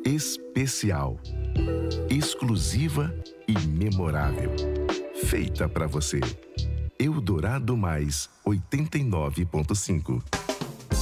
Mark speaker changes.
Speaker 1: Especial, exclusiva e memorável. Feita para você. Eldorado Mais 89.5.